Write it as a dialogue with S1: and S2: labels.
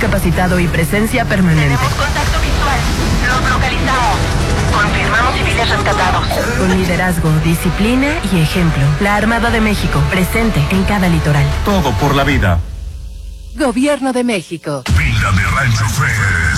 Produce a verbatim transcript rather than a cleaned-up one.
S1: capacitado y presencia permanente.
S2: Tenemos contacto visual. Los localizamos. Confirmamos civiles rescatados.
S1: Con liderazgo, disciplina y ejemplo. La Armada de México, presente en cada litoral.
S3: Todo por la vida.
S4: Gobierno de México.
S5: Villa de Rancho Fest.